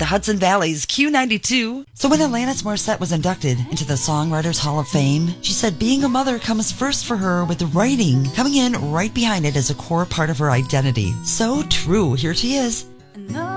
Hudson Valley's Q92. So when Alanis Morissette was inducted into the Songwriters Hall of Fame, she said being a mother comes first for her, with the writing coming in right behind it as a core part of her identity. So true. Here she is.